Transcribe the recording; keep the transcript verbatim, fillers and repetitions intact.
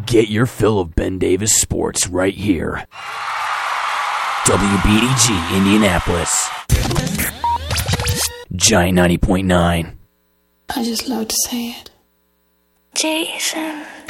Get your fill of Ben Davis sports right here. W B D G Indianapolis. Giant ninety point nine. I just love to say it. Jason.